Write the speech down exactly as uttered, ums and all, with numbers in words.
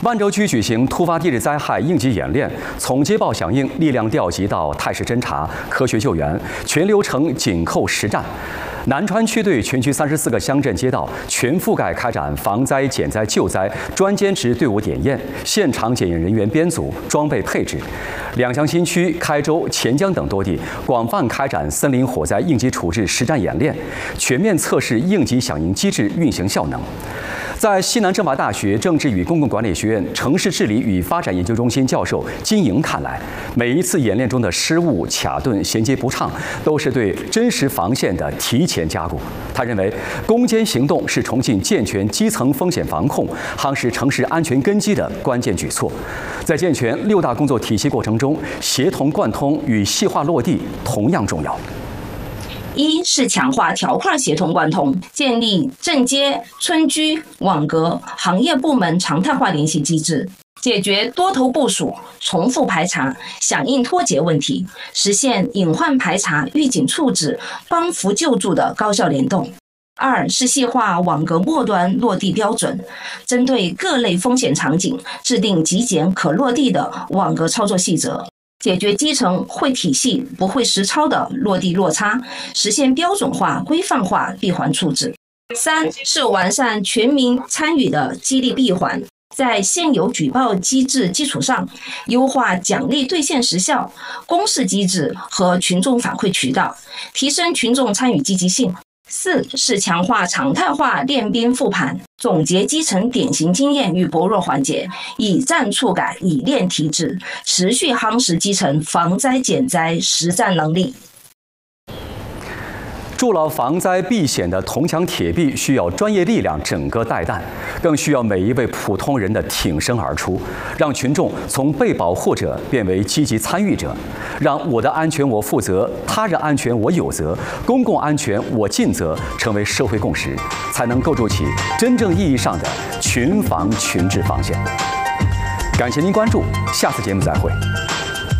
万州区举行突发地质灾害应急演练，从接报响应、力量调集到态势侦察、科学救援，全流程紧扣实战。南川区对全区三十四个乡镇街道全覆盖开展防灾、减灾、救灾专兼职队伍点验，现场检验人员编组、装备配置。两乡新区、开州、钱江等多地广泛开展森林火灾应急处置实战演练，全面测试应急响应机制运行效能。在西南政法大学政治与公共管理学院城市治理与发展研究中心教授金莹看来，每一次演练中的失误、卡顿、衔接不畅，都是对真实防线的提前加固。他认为，攻坚行动是重庆健全基层风险防控、夯实城市安全根基的关键举措。在健全六大工作体系过程中，协同贯通与细化落地同样重要。 一是强化条块协同贯通，建立镇街、村居、网格、行业部门常态化联系机制，解决多头部署、重复排查、响应脱节问题，实现隐患排查、预警处置、帮扶救助的高效联动。二是细化网格末端落地标准，针对各类风险场景，制定极简可落地的网格操作细则，解决基层会体系不会实操的落地落差，实现标准化、规范化闭环处置。三是完善全民参与的激励闭环，在现有举报机制基础上，优化奖励兑现时效、公示机制和群众反馈渠道，提升群众参与积极性。四是强化常态化练兵复盘，总结基层典型经验与薄弱环节，以战促改，以练提质，持续夯实基层防灾减灾实战能力。 筑牢防灾避险的铜墙铁壁，需要专业力量整个带弹，更需要每一位普通人的挺身而出，让群众从被保护者变为积极参与者，让我的安全我负责，他人安全我有责，公共安全我尽责，成为社会共识，才能构筑起真正意义上的群防群治防线。感谢您关注，下次节目再会。